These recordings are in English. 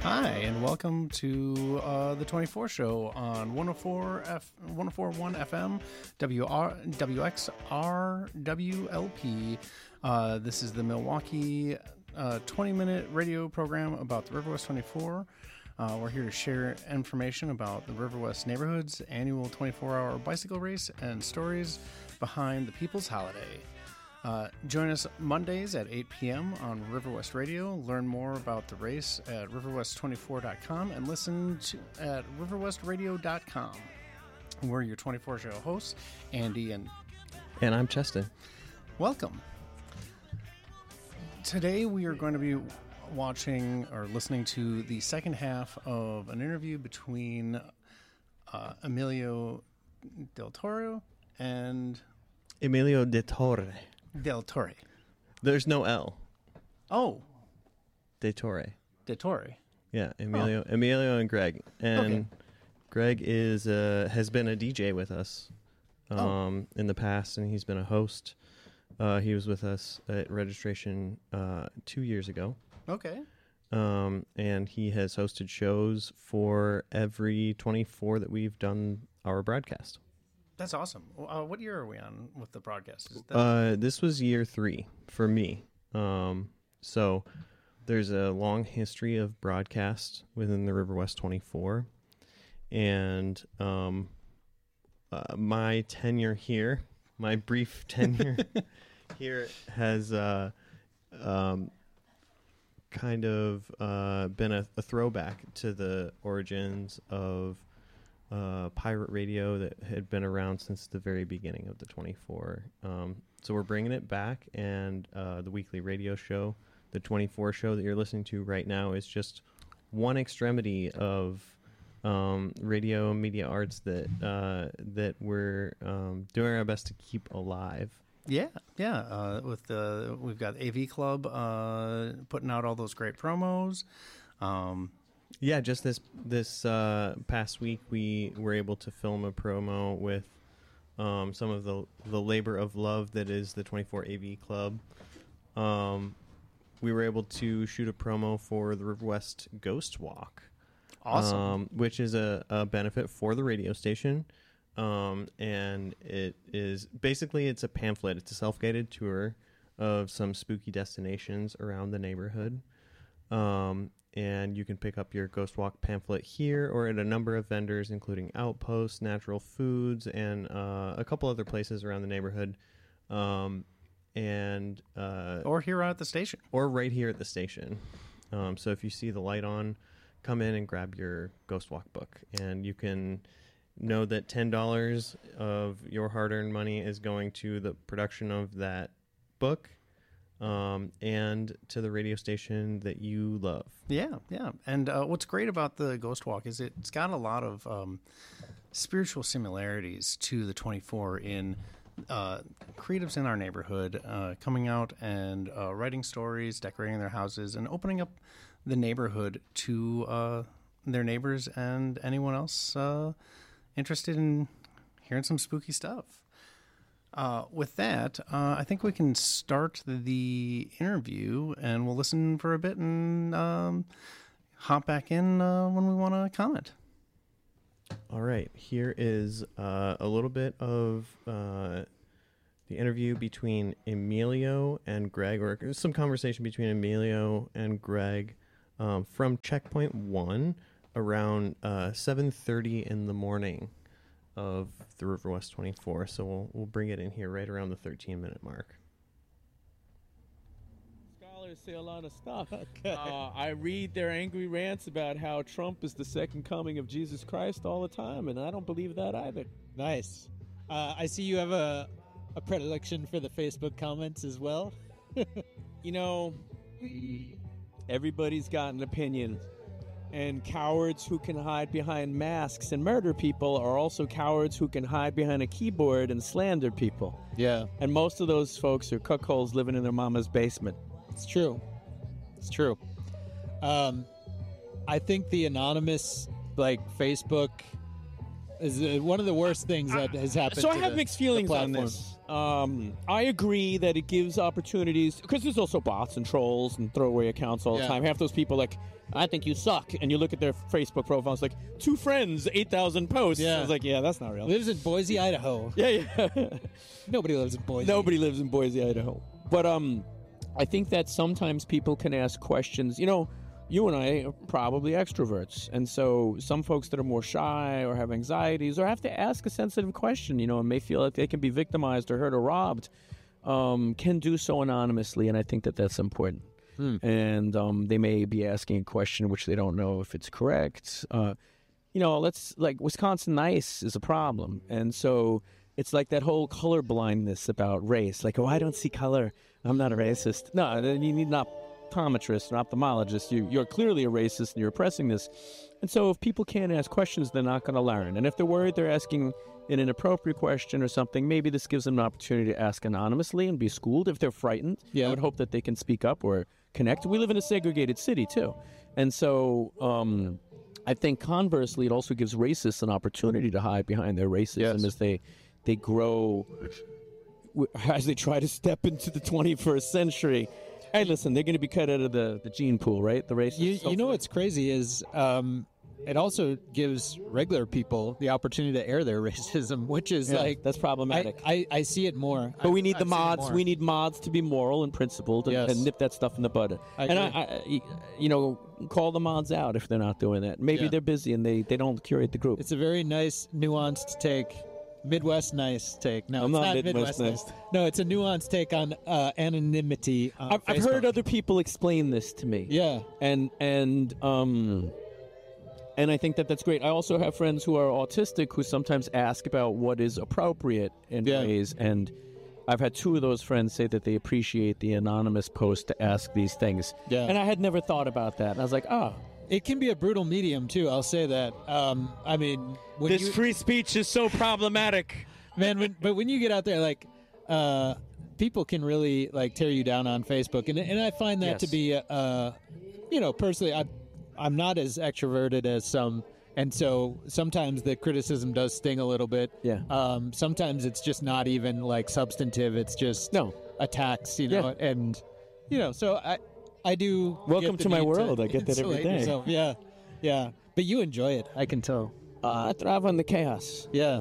Hi, and welcome to the 24 Show on 104.1 FM, WXR, WLP. This is the Milwaukee 20-minute radio program about the River West 24. We're here to share information about the River West neighborhood's annual 24-hour bicycle race and stories behind the People's Holiday. Join us Mondays at 8 p.m. on River West Radio. Learn more about the race at riverwest24.com and listen at riverwestradio.com. We're your 24 show hosts, Andy and I'm Cheston. Welcome. Today we are going to be watching or listening to the second half of an interview between Emilio Del Toro and Emilio de Torre. Del Torre. There's no L. Oh. De Torre. De Torre. Yeah, Emilio and Greg. And Okay. Greg is has been a DJ with us in the past, and he's been a host. He was with us at registration 2 years ago. Okay. And he has hosted shows for every 24 that we've done our broadcast. That's awesome. What year are we on with the broadcast? This was year 3 for me. So there's a long history of broadcast within the River West 24. And my tenure here, my brief tenure here has kind of been a throwback to the origins of pirate radio that had been around since the very beginning of the 24. So we're bringing it back, and the weekly radio show, the 24 show that you're listening to right now, is just one extremity of radio and media arts that we're doing our best to keep alive. Yeah. We've got AV Club putting out all those great promos. Yeah, just this past week we were able to film a promo with some of the labor of love that is the 24 AV Club. We were able to shoot a promo for the River West Ghost Walk. Awesome. Which is a benefit for the radio station. And it is basically, it's a pamphlet. It's a self-guided tour of some spooky destinations around the neighborhood. And you can pick up your Ghost Walk pamphlet here or at a number of vendors, including Outpost, Natural Foods, and a couple other places around the neighborhood. Or here at the station. Or right here at the station. So if you see the light on, come in and grab your Ghost Walk book. And you can know that $10 of your hard-earned money is going to the production of that book. And to the radio station that you love. Yeah. And what's great about the Ghost Walk is it's got a lot of spiritual similarities to the 24 in creatives in our neighborhood coming out and writing stories, decorating their houses, and opening up the neighborhood to their neighbors and anyone else interested in hearing some spooky stuff. With that, I think we can start the interview, and we'll listen for a bit and hop back in when we want to comment. All right. Here is a little bit of the interview between Emilio and Greg, or some conversation between Emilio and Greg from Checkpoint 1 around 7:30 in the morning of the River West 24. So we'll bring it in here right around the 13-minute mark. Scholars say a lot of stuff. Okay. I read their angry rants about how Trump is the second coming of Jesus Christ all the time, and I don't believe that either. Nice. I see you have a predilection for the Facebook comments as well. You know, everybody's got an opinion. And cowards who can hide behind masks and murder people are also cowards who can hide behind a keyboard and slander people. Yeah. And most of those folks are cuckolds living in their mama's basement. It's true. I think the anonymous, Facebook, is one of the worst things that has happened. So I to have the- mixed feelings the on platform. this. I agree that it gives opportunities, because there's also bots and trolls and throwaway accounts all the time. Half those people like, I think you suck, and you look at their Facebook profiles like, 2 friends, 8,000 posts. Yeah. I was like, yeah, that's not real. Lives in Boise, Idaho. Yeah. Nobody lives in Boise. Nobody lives in Boise, Idaho. But I think that sometimes people can ask questions. You know, you and I are probably extroverts, and so some folks that are more shy or have anxieties or have to ask a sensitive question, you know, and may feel like they can be victimized or hurt or robbed, can do so anonymously, and I think that that's important. And they may be asking a question which they don't know if it's correct. You know, like Wisconsin Nice is a problem, and so it's like that whole color blindness about race. Like, oh, I don't see color, I'm not a racist. No, you need an optometrist or ophthalmologist. You're clearly a racist and you're oppressing this. And so if people can't ask questions, they're not going to learn. And if they're worried they're asking an inappropriate question or something, maybe this gives them an opportunity to ask anonymously and be schooled. If they're frightened, I would hope that they can speak up or connect. We live in a segregated city too. And so I think conversely, it also gives racists an opportunity to hide behind their racism as they grow, as they try to step into the 21st century. Hey, listen, they're going to be cut out of the gene pool, right? The racists. You know what's crazy is it also gives regular people the opportunity to air their racism, which is that's problematic. I see it more. But we need the mods. We need mods to be moral and principled and nip that stuff in the bud. I you know, call the mods out if they're not doing that. Maybe they're busy and they don't curate the group. It's a very nice, nuanced take. Midwest nice take. No, I'm it's not not Midwest Midwest nice. No, it's a nuanced take on anonymity. On I've heard other people explain this to me. Yeah, and I think that that's great. I also have friends who are autistic who sometimes ask about what is appropriate in ways, and I've had 2 of those friends say that they appreciate the anonymous post to ask these things. Yeah, and I had never thought about that. And I was like, oh. It can be a brutal medium, too. I'll say that. I mean... free speech is so problematic. Man, but when you get out there, like, people can really, like, tear you down on Facebook. And I find that to be, you know, personally, I'm not as extroverted as some. And so sometimes the criticism does sting a little bit. Yeah. Sometimes it's just not even, like, substantive. It's just attacks, you know. Yeah. And, you know, so I do. Welcome to my world. I get that every day. Yourself. Yeah. But you enjoy it. I can tell. I thrive on the chaos. Yeah.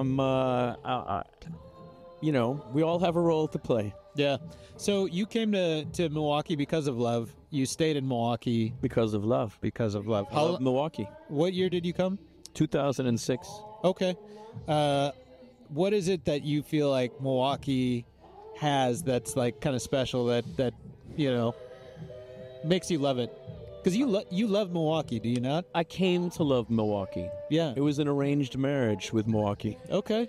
You know, we all have a role to play. Yeah. So you came to Milwaukee because of love. You stayed in Milwaukee because of love. I love Milwaukee. What year did you come? 2006. Okay. What is it that you feel like Milwaukee has that's like kind of special that you know makes you love it? Because you love Milwaukee, do you not? I came to love Milwaukee. Yeah. It was an arranged marriage with Milwaukee. Okay.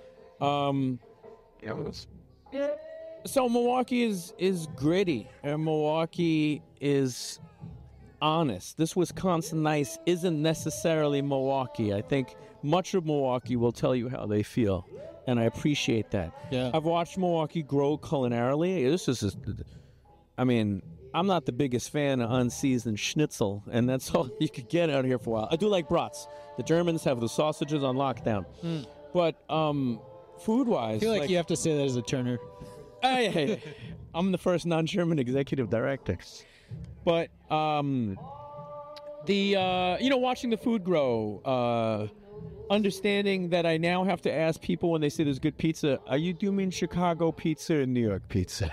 So Milwaukee is gritty, and Milwaukee is honest. This Wisconsin Nice isn't necessarily Milwaukee. I think much of Milwaukee will tell you how they feel, and I appreciate that. Yeah. I've watched Milwaukee grow culinarily. I'm not the biggest fan of unseasoned schnitzel, and that's all you could get out here for a while. I do like brats. The Germans have the sausages on lockdown. But food-wise... I feel like you have to say that as a Turner. Hey, I'm the first non-German executive director. But, watching the food grow, understanding that I now have to ask people when they say there's good pizza, do you mean Chicago pizza or New York pizza?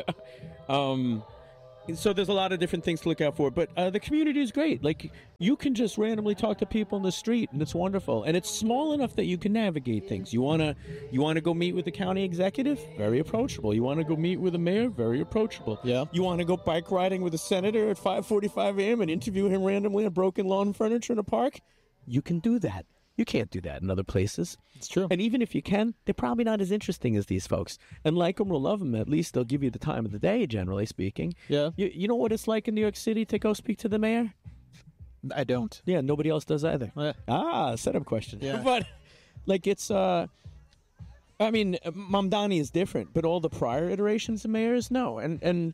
So there's a lot of different things to look out for, but the community is great. Like, you can just randomly talk to people in the street, and it's wonderful. And it's small enough that you can navigate things. You wanna go meet with the county executive? Very approachable. You wanna go meet with the mayor? Very approachable. Yeah. You wanna go bike riding with a senator at 5:45 a.m. and interview him randomly on broken lawn furniture in a park? You can do that. You can't do that in other places. It's true. And even if you can, they're probably not as interesting as these folks. And like them or love them, at least they'll give you the time of the day, generally speaking. Yeah. You know what it's like in New York City to go speak to the mayor? I don't. Yeah, nobody else does either. Setup question. Yeah. But, like, it's, Mamdani is different, but all the prior iterations of mayors, no. And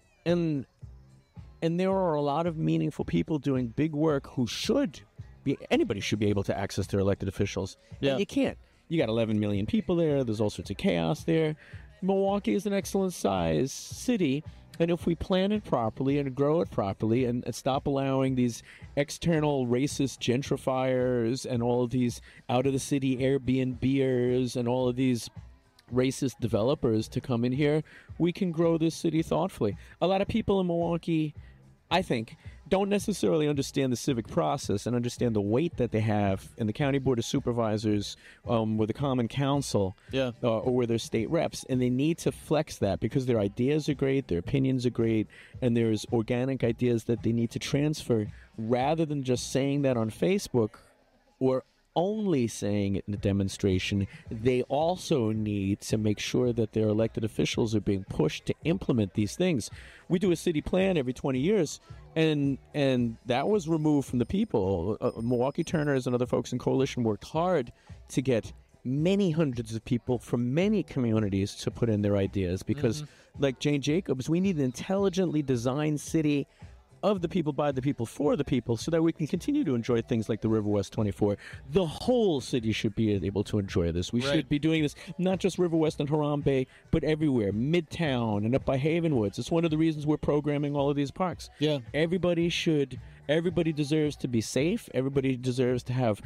there are a lot of meaningful people doing big work who anybody should be able to access their elected officials. Yeah. And you can't. You got 11 million people there. There's all sorts of chaos there. Milwaukee is an excellent size city, and if we plan it properly and grow it properly and stop allowing these external racist gentrifiers and all of these out-of-the-city Airbnbers and all of these racist developers to come in here, we can grow this city thoughtfully. A lot of people in Milwaukee, I think, don't necessarily understand the civic process and understand the weight that they have in the County Board of Supervisors, with the Common Council, or with their state reps. And they need to flex that because their ideas are great, their opinions are great, and there's organic ideas that they need to transfer rather than just saying that on Facebook or only saying it in a demonstration. They also need to make sure that their elected officials are being pushed to implement these things. We do a city plan every 20 years, and that was removed from the people. Milwaukee Turners and other folks in coalition worked hard to get many hundreds of people from many communities to put in their ideas because, like Jane Jacobs, we need an intelligently designed city of the people, by the people, for the people, so that we can continue to enjoy things like the River West 24. The whole city should be able to enjoy this. We should be doing this, not just River West and Harambe, but everywhere, Midtown and up by Havenwoods. It's one of the reasons we're programming all of these parks. Yeah. Everybody deserves to be safe. Everybody deserves to have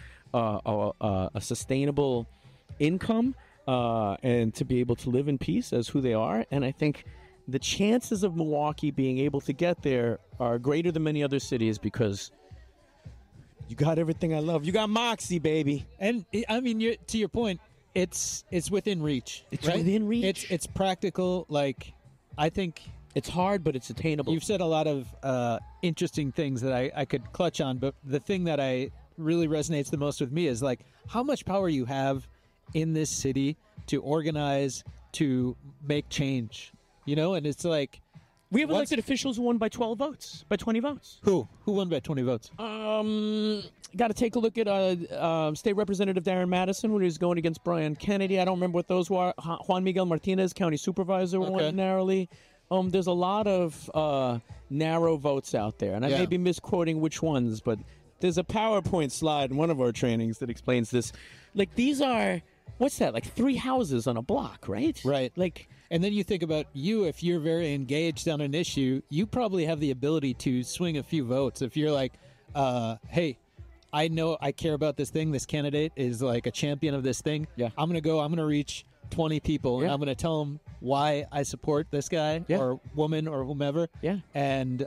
a sustainable income and to be able to live in peace as who they are. And I think the chances of Milwaukee being able to get there are greater than many other cities because you got everything I love. You got moxie, baby. And I mean, to your point, it's within reach. It's right? within reach. It's practical. Like, I think it's hard, but it's attainable. You've said a lot of interesting things that I could clutch on, but the thing that really resonates the most with me is like how much power you have in this city to organize, to make change. You know, and it's like we have elected officials who won by 12 votes, by 20 votes. Who won by 20 votes? Got to take a look at State Representative Darren Madison when he was going against Brian Kennedy. I don't remember what those were. Juan Miguel Martinez, County Supervisor, won narrowly. There's a lot of narrow votes out there, and I may be misquoting which ones, but there's a PowerPoint slide in one of our trainings that explains this. Like, these are, what's that, like 3 houses on a block, right? Right. Like. And then you think about if you're very engaged on an issue, you probably have the ability to swing a few votes. If you're like, hey, I know I care about this thing. This candidate is like a champion of this thing. Yeah. I'm going to reach 20 people, and I'm going to tell them why I support this guy or woman or whomever. Yeah. And,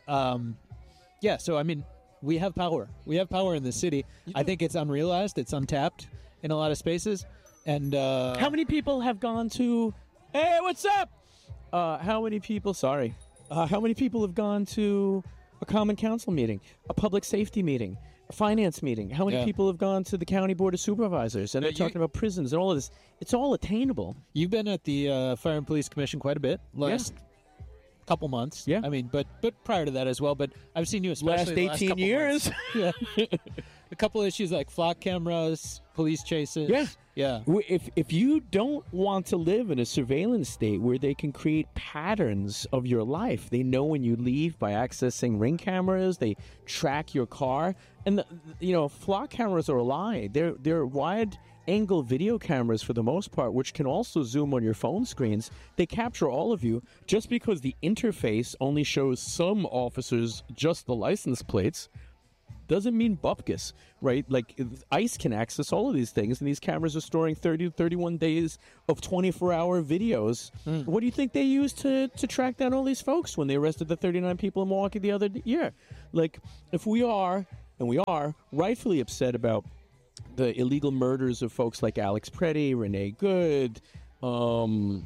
so, I mean, we have power. We have power in the city. I think it's unrealized. It's untapped in a lot of spaces. And how many people have gone to... Hey, what's up? How many people have gone to a Common Council meeting, a public safety meeting, a finance meeting? How many people have gone to the County Board of Supervisors? And they're talking about prisons and all of this. It's all attainable. You've been at the Fire and Police Commission quite a bit last couple months. Yeah. I mean, but prior to that as well. But I've seen you especially last 18 years. Yeah. A couple issues like flock cameras, police chases. Yeah. If you don't want to live in a surveillance state where they can create patterns of your life, they know when you leave by accessing Ring cameras, they track your car, and flock cameras are a lie. They're wide-angle video cameras for the most part, which can also zoom on your phone screens. They capture all of you. Just because the interface only shows some officers just the license plates doesn't mean bupkis, right? Like, ICE can access all of these things, and these cameras are storing 30 to 31 days of 24-hour videos. What do you think they used to track down all these folks when they arrested the 39 people in Milwaukee the other year? Like, if we are, and we are, rightfully upset about the illegal murders of folks like Alex Preddy, Renee Good, Juan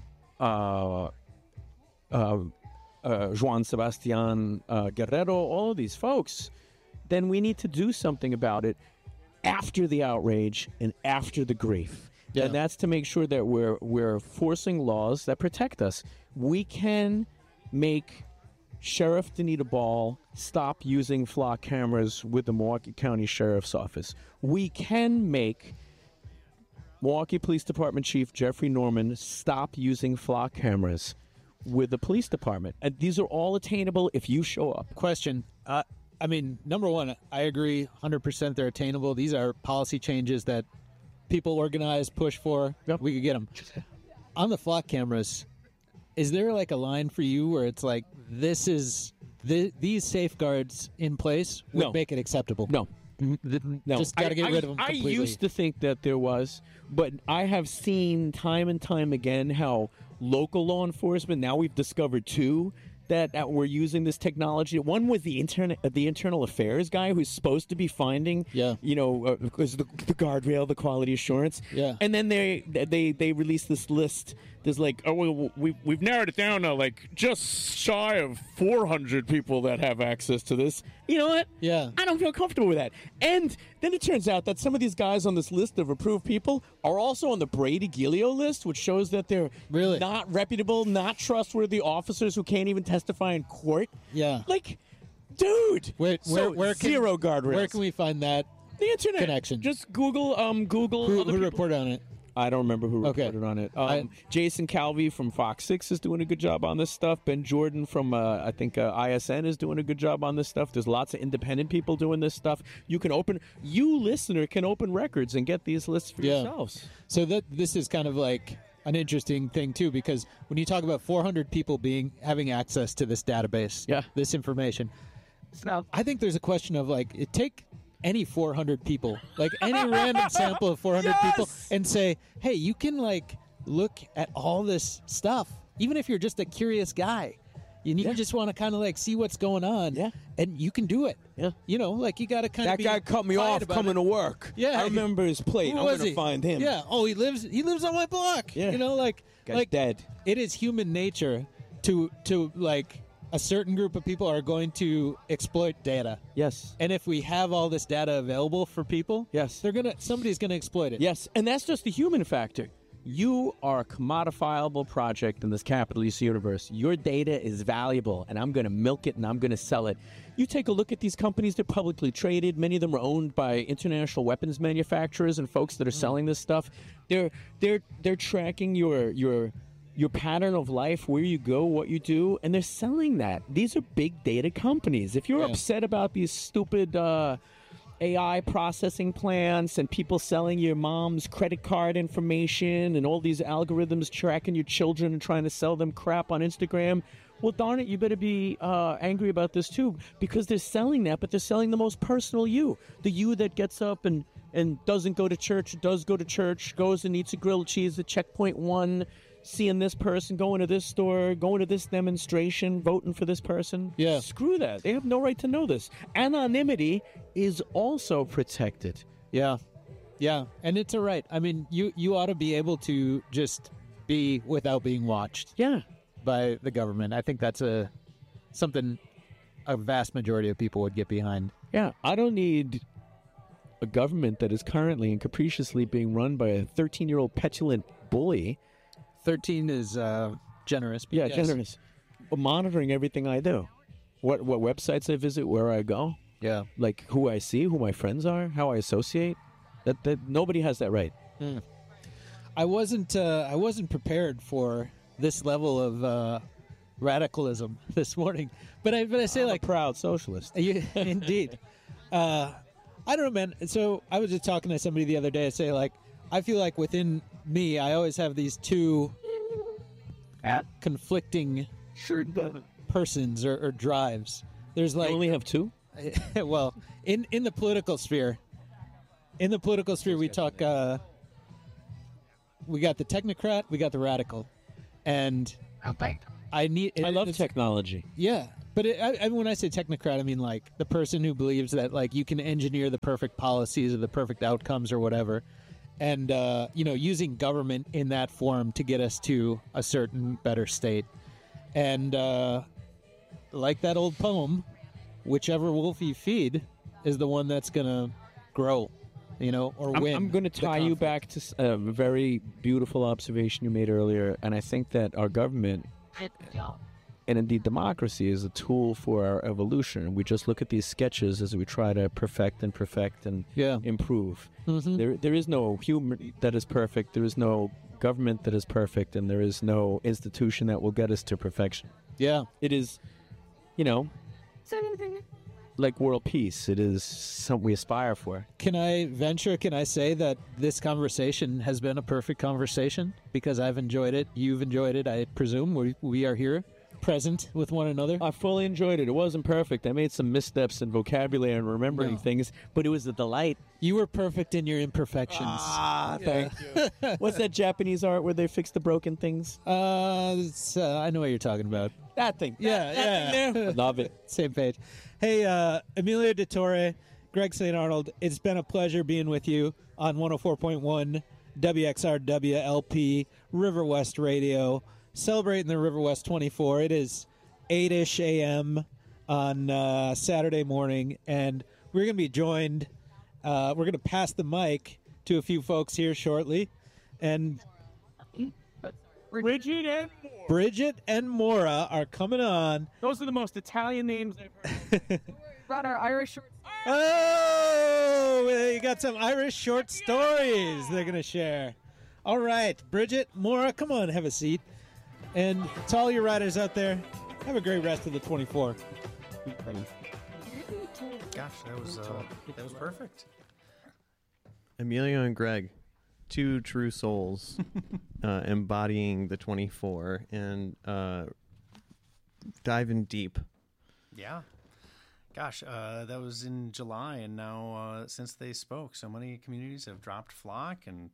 Sebastian Guerrero, all of these folks, then we need to do something about it after the outrage and after the grief. Yeah. And that's to make sure that we're forcing laws that protect us. We can make Sheriff Danita Ball stop using flock cameras with the Milwaukee County Sheriff's Office. We can make Milwaukee Police Department Chief Jeffrey Norman stop using flock cameras with the police department. And these are all attainable if you show up. Question. I mean, number one, I agree 100% they're attainable. These are policy changes that people organize, push for. Yep. We could get them. On the flock cameras, is there like a line for you where it's like these safeguards in place would No. make it acceptable? No. No. Just got to get rid of them completely. I used to think that there was, but I have seen time and time again how local law enforcement, now we've discovered two, that we're using this technology. One was the internal affairs guy who's supposed to be finding, the guardrail, the quality assurance. Yeah. And then they released this list. There's like, we've narrowed it down to like just shy of 400 people that have access to this. You know what? Yeah. I don't feel comfortable with that. And then it turns out that some of these guys on this list of approved people are also on the Brady Gilio list, which shows that they're Really? not reputable, not trustworthy officers who can't even testify in court. Yeah. Like, dude. Where can, zero guardrails. Where can we find that? The internet connection? Just Google. Google. Who other people. reported on it? I don't remember who Okay. reported on it. Jason Calvi from Fox 6 is doing a good job on this stuff. Ben Jordan from, I think, ISN is doing a good job on this stuff. There's lots of independent people doing this stuff. You listener can open records and get these lists for yourselves. So this is kind of like an interesting thing, too, because when you talk about 400 people having access to this database, this information, I think there's a question of, like, take any 400 people, like any random sample of 400 people, and say, hey, you can like look at all this stuff, even if you're just a curious guy and you just want to kind of like see what's going on, and you can do it. You know, like you got to kind of that guy cut me off coming to work. I remember his plate. I'm going to find him. Oh, he lives on my block. You know, like dead. It is human nature to like. A certain group of people are going to exploit data. Yes. And if we have all this data available for people, somebody's gonna exploit it. Yes. And that's just the human factor. You are a commodifiable project in this capitalist universe. Your data is valuable, and I'm going to milk it and I'm going to sell it. You take a look at these companies, they're publicly traded. Many of them are owned by international weapons manufacturers and folks that are selling this stuff. They're tracking your pattern of life, where you go, what you do, and they're selling that. These are big data companies. If you're upset about these stupid AI processing plants and people selling your mom's credit card information and all these algorithms tracking your children and trying to sell them crap on Instagram, well, darn it, you better be angry about this too, because they're selling that, but they're selling the most personal you. The you that gets up and doesn't go to church, does go to church, goes and eats a grilled cheese at Checkpoint 1, seeing this person, going to this store, going to this demonstration, voting for this person. Yeah. Screw that. They have no right to know this. Anonymity is also protected. Yeah. Yeah. And it's a right. I mean, you ought to be able to just be without being watched. Yeah. By the government. I think that's something a vast majority of people would get behind. Yeah. I don't need a government that is currently and capriciously being run by a 13-year-old petulant bully. 13 is generous. Yeah, generous. Monitoring everything I do. What websites I visit, where I go. Yeah. Like who I see, who my friends are, how I associate. That nobody has that right. I wasn't prepared for this level of radicalism this morning. But I say, I'm like, a proud socialist. Indeed. I don't know, man. So I was just talking to somebody the other day. I say, like, I feel like within me, I always have these two conflicting persons or drives. There's like You only have two? well, in the political sphere, we talk. We got the technocrat, we got the radical, and I love technology. Yeah, but when I say technocrat, I mean like the person who believes that like you can engineer the perfect policies or the perfect outcomes or whatever. And, using government in that form to get us to a certain better state. And like that old poem, whichever wolf you feed is the one that's going to grow, or win. I'm going to tie you back to a very beautiful observation you made earlier. And I think that our government, and indeed democracy, is a tool for our evolution. We just look at these sketches as we try to perfect and improve. Mm-hmm. There is no human that is perfect. There is no government that is perfect, and there is no institution that will get us to perfection. Yeah. It is, like world peace. It is something we aspire for. Can I say that this conversation has been a perfect conversation because I've enjoyed it, you've enjoyed it, I presume. We are here present with one another. I fully enjoyed it. It wasn't perfect. I made some missteps in vocabulary and remembering things, but it was a delight. You were perfect in your imperfections. Thank you. What's that Japanese art where they fix the broken things? I know what you're talking about. That thing. That thing there. Love it. Same page. Hey, Emilio de Torre, Greg St. Arnold, it's been a pleasure being with you on 104.1 WXRW LP River West Radio, celebrating the River West 24. It is 8-ish a.m. on Saturday morning, and we're going to be joined, we're going to pass the mic to a few folks here shortly, and Bridget and Maura are coming on. Those are the most Italian names I've heard. Brought our Irish short. Oh, you got some Irish short stories they're going to share. All right, Bridget, Maura, come on, have a seat. And to all your riders out there, have a great rest of the 24. Gosh, that was perfect. Emilio and Greg, two true souls, embodying the 24 and diving deep. Yeah. Gosh, that was in July, and now since they spoke, so many communities have dropped flock, and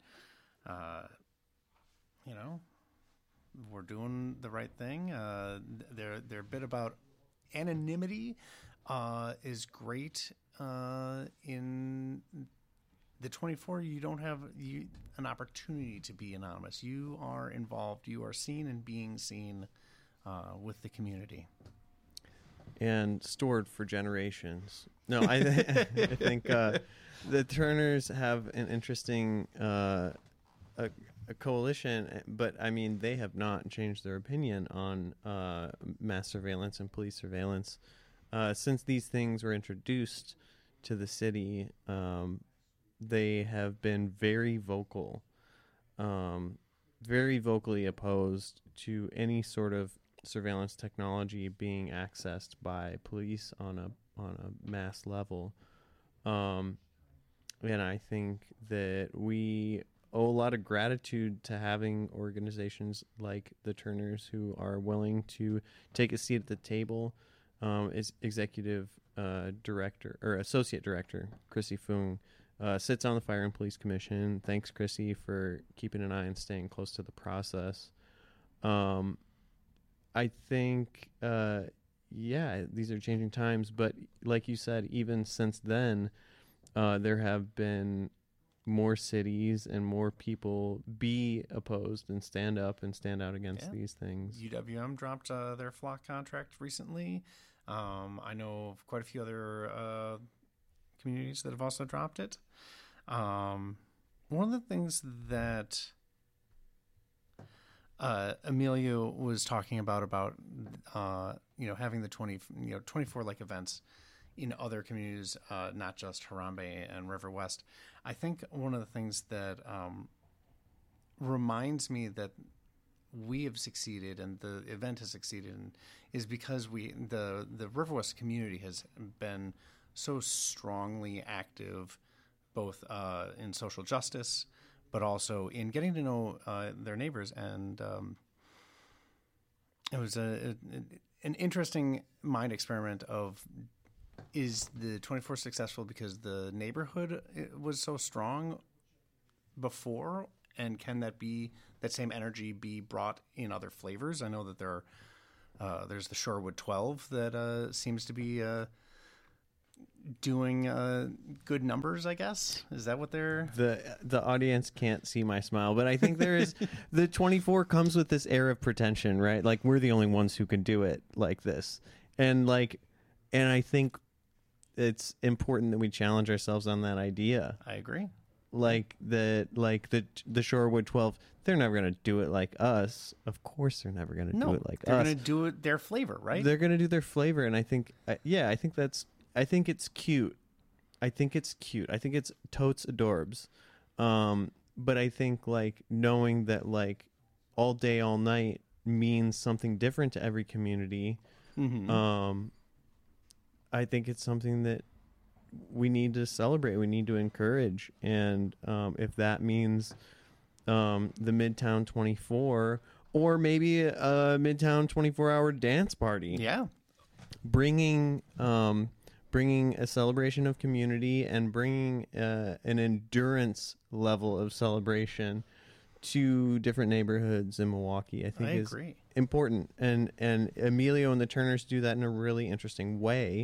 we're doing the right thing. Their bit about anonymity is great. In the 24, you don't have an opportunity to be anonymous. You are involved. You are seen and being seen with the community. And stored for generations. No, I think the Turners have an interesting a coalition, but I mean they have not changed their opinion on mass surveillance and police surveillance since these things were introduced to the city. They have been very vocal, very vocally opposed to any sort of surveillance technology being accessed by police on a mass level, and I think that we owe a lot of gratitude to having organizations like the Turners who are willing to take a seat at the table. Is executive director or associate director Chrissy Fung sits on the Fire and Police Commission. Thanks, Chrissy, for keeping an eye and staying close to the process. I think, these are changing times, but like you said, even since then, there have been more cities and more people be opposed and stand up and stand out against these things. UWM dropped their flock contract recently. I know of quite a few other communities that have also dropped it. One of the things that Emilio was talking about having the 24 like events in other communities, not just Harambe and River West. I think one of the things that reminds me that we have succeeded and the event has succeeded is because the River West community has been so strongly active, both in social justice, but also in getting to know their neighbors. And it was an interesting mind experiment of, is the 24 successful because the neighborhood was so strong before, and can that same energy be brought in other flavors? I know that there's the Shorewood 12 that seems to be doing good numbers, I guess. Is that what they're... The audience can't see my smile, but I think there is... the 24 comes with this air of pretension, right? Like, we're the only ones who can do it like this. And I think it's important that we challenge ourselves on that idea. I agree. Like the Shorewood 12, they're never going to do it like us. Of course they're never going to do it like us. They're going to do it their flavor, right? They're going to do their flavor, and I think it's cute. I think it's totes adorbs. But I think knowing that all day, all night means something different to every community. Mm-hmm. I think it's something that we need to celebrate. We need to encourage. And if that means the Midtown 24, or maybe a Midtown 24-hour dance party. Yeah. Bringing a celebration of community and bringing an endurance level of celebration to different neighborhoods in Milwaukee, I think is important. And Emilio and the Turners do that in a really interesting way,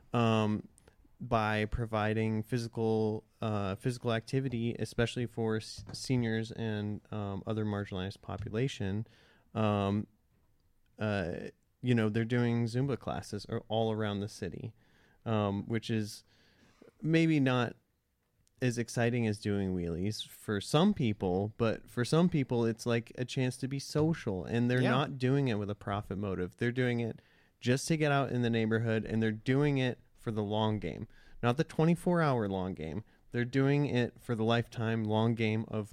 by providing physical activity, especially for seniors and other marginalized population. They're doing Zumba classes all around the city, which is maybe not as exciting as doing wheelies for some people, but for some people it's like a chance to be social, and they're not doing it with a profit motive. They're doing it just to get out in the neighborhood, and they're doing it for the long game, not the 24-hour long game. They're doing it for the lifetime long game of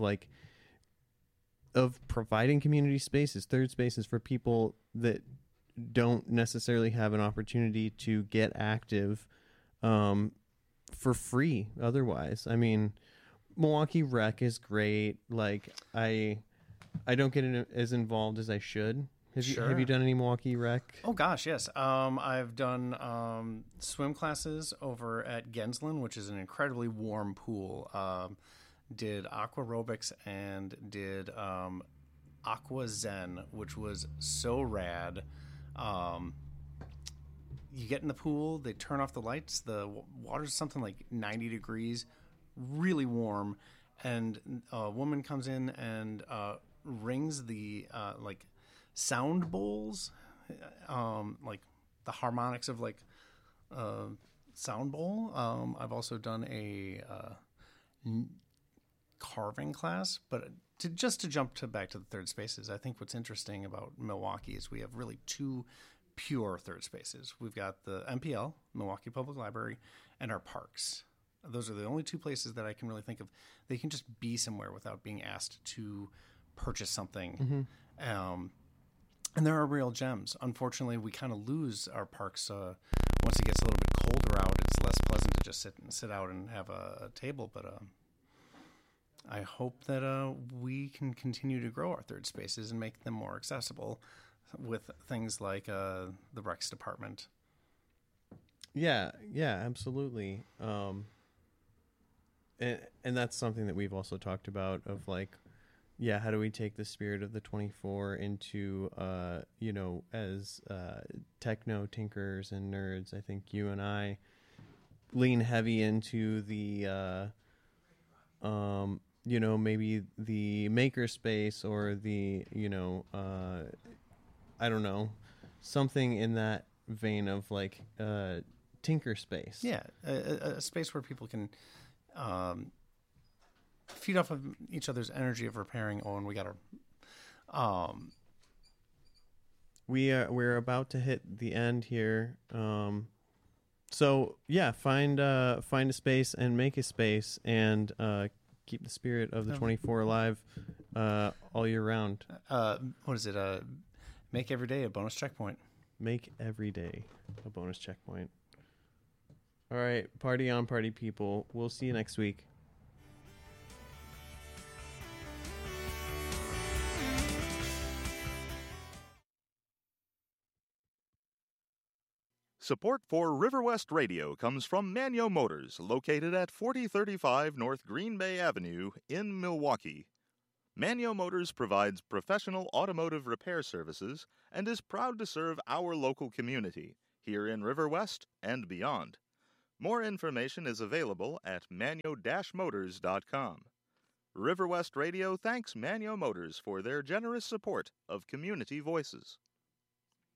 providing community spaces, third spaces for people that don't necessarily have an opportunity to get active for free otherwise. I mean, Milwaukee Rec is great. Like, I don't get as involved as I should. Have you done any Milwaukee Rec? Oh gosh, yes. I've done swim classes over at Gensland, which is an incredibly warm pool. Did aqua aerobics and did aqua zen, which was so rad. You get in the pool, they turn off the lights, the water's something like 90 degrees, really warm, and a woman comes in and rings the sound bowls, like the harmonics of sound bowl. I've also done a carving class, but to jump back to the third spaces, I think what's interesting about Milwaukee is we have really two pure third spaces. We've got the MPL, Milwaukee Public Library, and our parks. Those are the only two places that I can really think of. They can just be somewhere without being asked to purchase something. Mm-hmm. And there are real gems. Unfortunately, we kind of lose our parks once it gets a little bit colder out. It's less pleasant to just sit out and have a table. But I hope that we can continue to grow our third spaces and make them more accessible with things like the Recs department. Yeah, absolutely. And that's something that we've also talked about of how do we take the spirit of the 24 into, as techno tinkers and nerds. I think you and I lean heavy into the, maybe the maker space or the, I don't know, something in that vein of tinker space. Yeah, a space where people can feed off of each other's energy of repairing. Oh, and we got to. We're about to hit the end here. So yeah, find a space and make a space and keep the spirit of the 24 alive all year round. What is it? Make every day a bonus checkpoint. Make every day a bonus checkpoint. All right, party on, party people. We'll see you next week. Support for River West Radio comes from Manyo Motors, located at 4035 North Green Bay Avenue in Milwaukee. Manyo Motors provides professional automotive repair services and is proud to serve our local community here in River West and beyond. More information is available at manyo-motors.com. River West Radio thanks Manyo Motors for their generous support of community voices.